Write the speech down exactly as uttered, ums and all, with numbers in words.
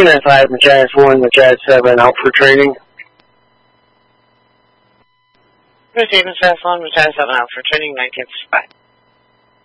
T N F five, Machias one, Machias seven, out for training. Receiving Machias one, Machias seven, out for training, nineteen. Bye.